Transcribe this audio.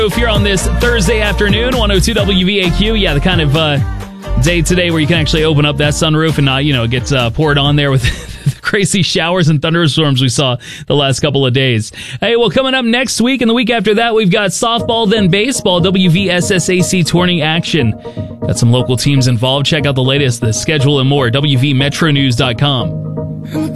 If you're on this Thursday afternoon, 102 WVAQ, yeah, the kind of day today where you can actually open up that sunroof and not, it gets poured on there with the crazy showers and thunderstorms we saw the last couple of days. Hey, well, coming up next week and the week after that, we've got softball, then baseball, WVSSAC tourney action. Got some local teams involved. Check out the latest, the schedule and more, WVMetronews.com.